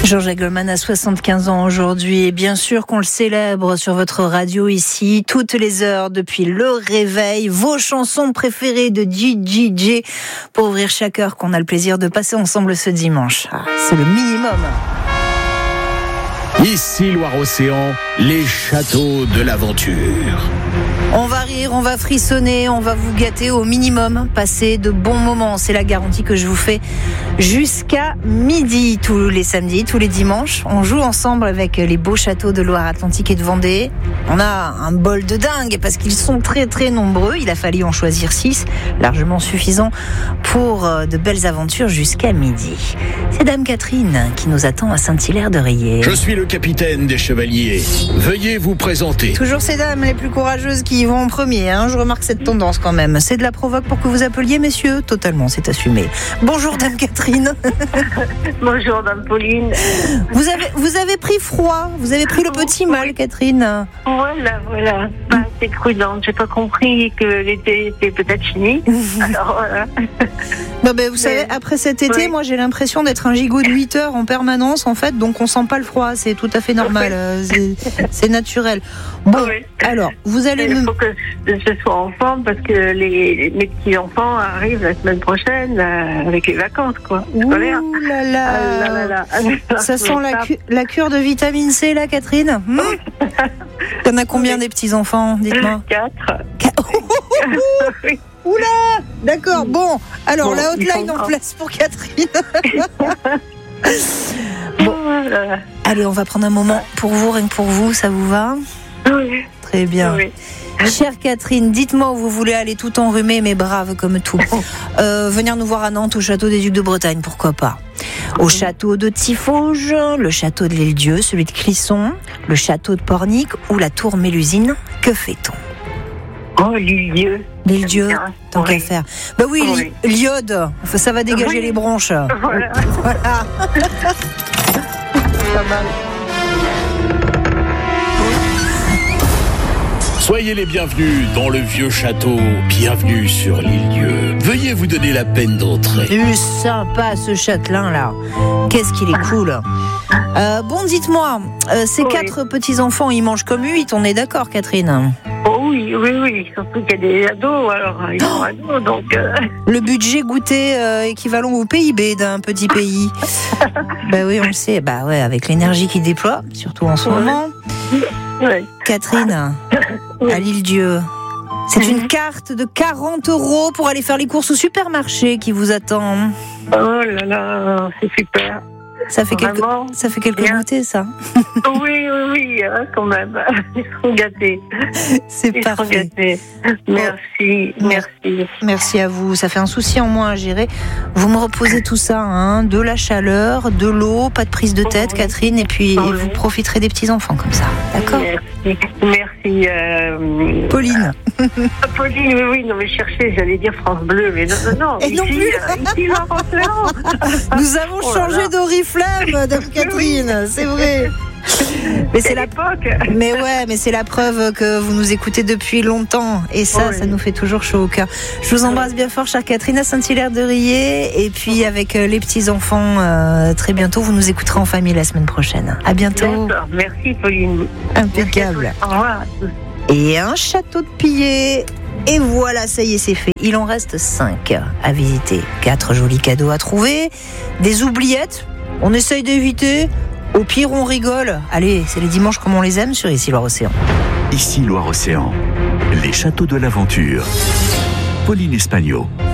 Jean-Jacques Goldman a 75 ans aujourd'hui et bien sûr qu'on le célèbre sur votre radio ici, toutes les heures depuis le réveil, vos chansons préférées de JJJ pour ouvrir chaque heure qu'on a le plaisir de passer ensemble ce dimanche. C'est le minimum. Ici Loire-Océan, les châteaux de l'aventure. On va rire, on va frissonner, on va vous gâter au minimum, passer de bons moments. C'est la garantie que je vous fais jusqu'à midi, tous les samedis, tous les dimanches. On joue ensemble avec les beaux châteaux de Loire-Atlantique et de Vendée. On a un bol de dingue parce qu'ils sont très très nombreux. Il a fallu en choisir 6, largement suffisant pour de belles aventures jusqu'à midi. C'est Dame Catherine qui nous attend à Saint-Hilaire-de-Riez. Je suis le capitaine des chevaliers. Veuillez vous présenter. Toujours ces dames les plus courageuses qui vont en premier, hein. Je remarque cette tendance quand même. C'est de la provoque pour que vous appeliez, messieurs? Totalement, c'est assumé. Bonjour Dame Catherine. Bonjour Dame Pauline. Vous avez pris froid, vous avez pris le petit mal, Catherine. Voilà. Pas assez prudente. J'ai pas compris que l'été était peut-être fini. Alors voilà. Non, mais vous savez, après cet été, moi j'ai l'impression d'être un gigot de 8 heures en permanence en fait, donc on sent pas le froid, c'est tout à fait normal, c'est naturel. Bon, alors, vous allez Il faut que je sois en forme parce que mes petits-enfants arrivent la semaine prochaine avec les vacances, quoi. Ouh là là. Ça sent la cure de vitamine C, là, Catherine. Il y en a combien des petits-enfants, dites-moi? 4. Oui. Oula, d'accord, bon. Alors, la hotline en place pour Catherine. Bon. Allez, on va prendre un moment pour vous, rien que pour vous, ça vous va? Oui. Très bien. Oui. Chère Catherine, dites-moi où vous voulez aller tout enrhumée mais brave comme tout. Venir nous voir à Nantes au château des Ducs de Bretagne, pourquoi pas. Au château de Tiffauges, le château de l'Île-Dieu, celui de Clisson, le château de Pornic ou la tour Mélusine, que fait-on? Oh, l'Île-Dieu. L'Île-Dieu, tant qu'à faire. Bah oui, l'iode, ça va dégager les bronches. Voilà. Pas mal. Soyez les bienvenus dans le vieux château. Bienvenue sur l'Île-Dieu. Veuillez vous donner la peine d'entrer. C'est sympa ce châtelain là. Qu'est-ce qu'il est cool. Bon, dites-moi, ces 4 petits-enfants, ils mangent comme 8, on est d'accord, Catherine? Oh oui. Surtout qu'il y a des ados, alors ils sont ados, donc... Le budget goûter équivalent au PIB d'un petit pays. Bah oui, on le sait. Bah ouais, avec l'énergie qu'ils déploient, surtout en ce moment. Ouais. Catherine, à l'Île-Dieu, c'est une carte de 40 € pour aller faire les courses au supermarché qui vous attend. Oh là là, c'est super. Ça fait quelques goûters, ça. Oui, quand même. Ils seront gâtés. C'est parfait. Merci. Merci à vous. Ça fait un souci en moins à gérer. Vous me reposez tout ça, hein, de la chaleur, de l'eau, pas de prise de tête, Catherine, et puis vous profiterez des petits-enfants comme ça. D'accord? Merci. Pauline. Pauline, oui, non, mais cherchez, j'allais dire France Bleu, mais non. Et non plus. Ici, Nous avons changé d'oriflamme, Dame Catherine, c'est vrai. Mais c'est l'époque. Mais c'est la preuve que vous nous écoutez depuis longtemps. Et ça nous fait toujours chaud au cœur. Je vous embrasse bien fort, chère Catherine, à Saint-Hilaire-de-Riez. Et puis, avec les petits-enfants, très bientôt, vous nous écouterez en famille la semaine prochaine. À bientôt. D'accord. Merci, Pauline. Impeccable. Au revoir. Et un château de Pillé. Et voilà, ça y est, c'est fait. Il en reste 5 à visiter. 4 jolis cadeaux à trouver. Des oubliettes. On essaye d'éviter. Au pire, on rigole. Allez, c'est les dimanches comme on les aime sur Ici Loire-Océan. Ici Loire-Océan, les châteaux de l'aventure. Pauline Espagnol.